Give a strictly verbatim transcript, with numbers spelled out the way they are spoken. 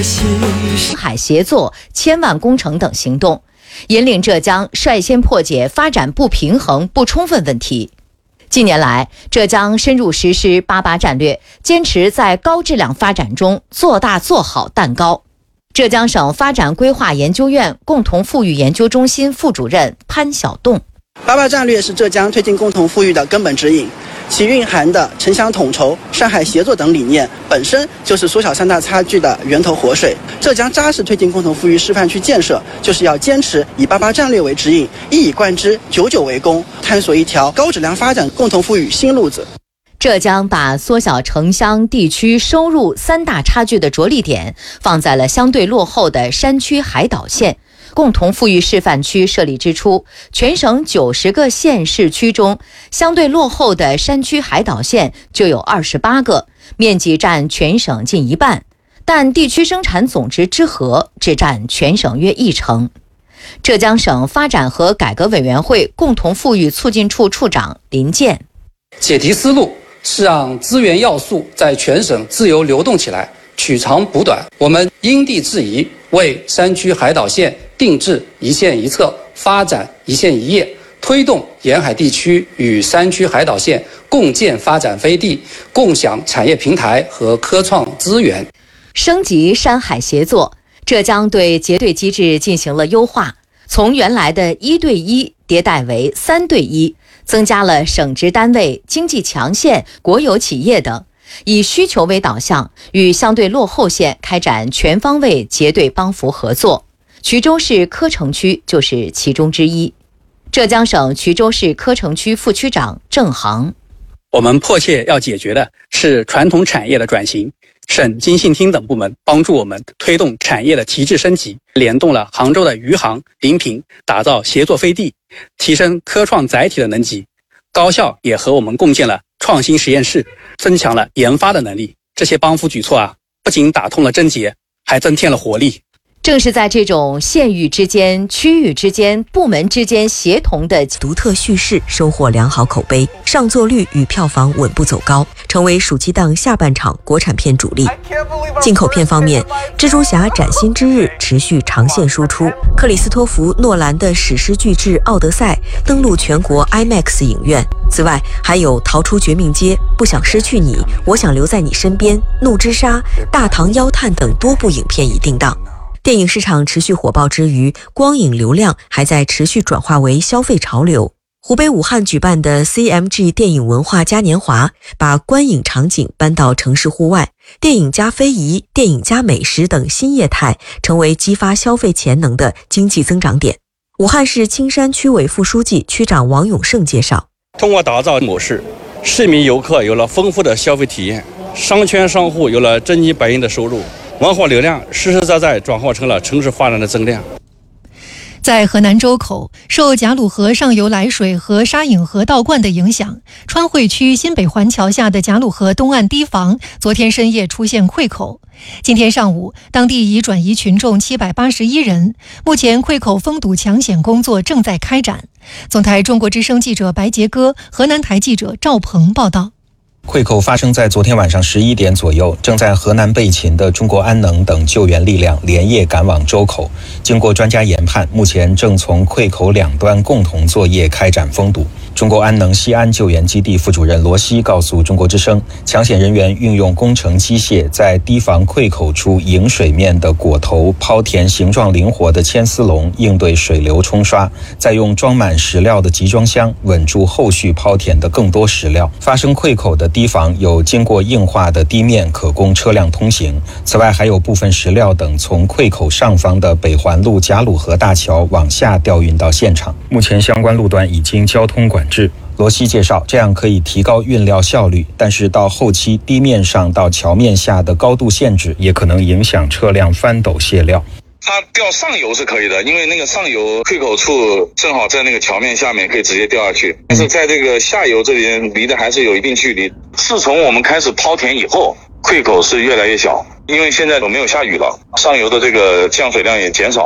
海协作、千万工程等行动，引领浙江率先破解发展不平衡不充分问题。近年来，浙江深入实施八八战略，坚持在高质量发展中做大做好蛋糕。浙江省发展规划研究院共同富裕研究中心副主任潘晓栋： 八八战略是浙江推进共同富裕的根本指引，其蕴含的城乡统筹、上海协作等理念，本身就是缩小三大差距的源头活水。浙江扎实推进共同富裕示范区建设，就是要坚持以八八战略为指引，一以贯之，久久为功，探索一条高质量发展共同富裕新路子。 浙江把缩小城乡地区收入三大差距的着力点放在了相对落后的山区海岛县。共同富裕示范区设立之初，全省九十个县市区中，相对落后的山区海岛县就有二十八个，面积占全省近一半，但地区生产总值之和只占全省约一成。浙江省发展和改革委员会共同富裕促进处处长林健： 解题思路是让资源要素在全省自由流动起来，取长补短。我们因地制宜，为山区海岛县定制一县一策，发展一县一业，推动沿海地区与山区海岛县共建发展飞地，共享产业平台和科创资源。 升级山海协作，浙江对结对机制进行了优化，从原来的一对一迭代为三对一，增加了省直单位、经济强县、国有企业等，以需求为导向，与相对落后县开展全方位结对帮扶合作。衢州市柯城区就是其中之一。浙江省衢州市柯城区副区长郑航： 我们迫切要解决的是传统产业的转型，省经信厅等部门帮助我们推动产业的提质升级，联动了杭州的余杭、临平，打造协作飞地，提升科创载体的能级。高校也和我们共建了创新实验室，增强了研发的能力。这些帮扶举措啊，不仅打通了症结，还增添了活力。 正是在这种县域之间、区域之间、部门之间协同的独特叙事收获良好口碑，上座率与票房稳步走高，成为暑期档下半场国产片主力。进口片方面，蜘蛛侠崭新之日持续长线输出，克里斯托弗·诺兰的史诗巨制《奥德赛》登陆全国 IMAX 影院。此外，还有《逃出绝命街》、不想失去你、我想留在你身边、怒之沙、大唐妖探等多部影片已定档。电影市场持续火爆之余，光影流量还在持续转化为消费潮流。湖北武汉举办的 C M G 电影文化嘉年华，把观影场景搬到城市户外，电影加非遗、电影加美食等新业态，成为激发消费潜能的经济增长点。武汉市青山区委副书记、区长王永胜介绍： 通过打造模式，市民游客有了丰富的消费体验，商圈商户有了真金白银的收入，文化流量实实在在转化成了城市发展的增量。 在河南周口，受贾鲁河上游来水和沙隐河倒灌的影响，川汇区新北环桥下的贾鲁河东岸堤防昨天深夜出现溃口。今天上午，当地已转移群众七百八十一人，目前溃口封堵抢险工作正在开展。总台中国之声记者白杰哥，河南台记者赵鹏报道。 溃口发生在昨天晚上十一点左右，正在河南备勤的中国安能等救援力量连夜赶往周口。经过专家研判，目前正从溃口两端共同作业开展封堵。中国安能西安救援基地副主任罗西告诉中国之声，抢险人员运用工程机械在堤防溃口处迎水面的果头抛填形状灵活的牵丝笼，应对水流冲刷，再用装满石料的集装箱稳住后续抛填的更多石料。发生溃口的堤防有经过硬化的地面可供车辆通行，此外还有部分石料等从溃口上方的北环路贾鲁河大桥往下调运到现场。目前相关路段已经交通管制。罗西介绍，这样可以提高运料效率，但是到后期地面上到桥面下的高度限制也可能影响车辆翻斗卸料。 它调上游是可以的，因为那个上游溃口处正好在那个桥面下面，可以直接掉下去。但是在这个下游这边离得还是有一定距离。自从我们开始抛填以后，溃口是越来越小，因为现在都没有下雨了，上游的这个降水量也减少。